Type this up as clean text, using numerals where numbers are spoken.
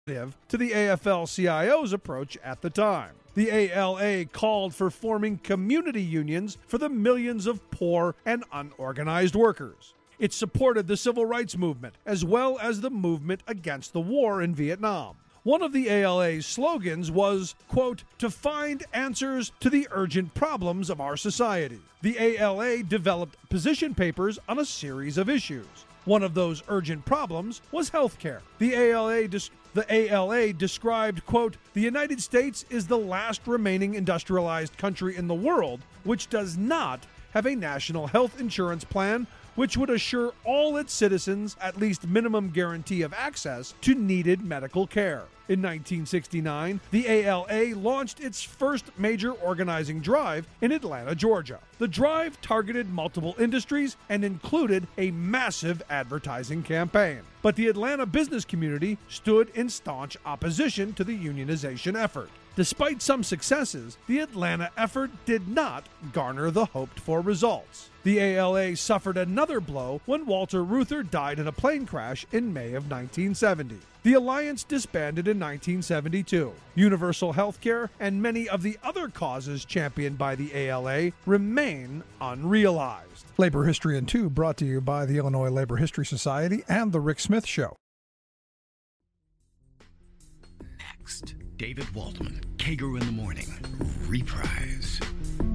to the AFL-CIO's approach at the time. The ALA called for forming community unions for the millions of poor and unorganized workers. It supported the civil rights movement, as well as the movement against the war in Vietnam. One of the ALA's slogans was, quote, to find answers to the urgent problems of our society. The ALA developed position papers on a series of issues. One of those urgent problems was health care. The ALA described, quote, the United States is the last remaining industrialized country in the world which does not have a national health insurance plan which would assure all its citizens at least minimum guarantee of access to needed medical care. In 1969, the ALA launched its first major organizing drive in Atlanta, Georgia. The drive targeted multiple industries and included a massive advertising campaign. But the Atlanta business community stood in staunch opposition to the unionization effort. Despite some successes, the Atlanta effort did not garner the hoped-for results. The ALA suffered another blow when Walter Reuther died in a plane crash in May of 1970. The alliance disbanded in 1972. Universal health care and many of the other causes championed by the ALA remain unrealized. Labor History in 2 brought to you by the Illinois Labor History Society and The Rick Smith Show. Next, David Waldman, Kager in the Morning, reprise.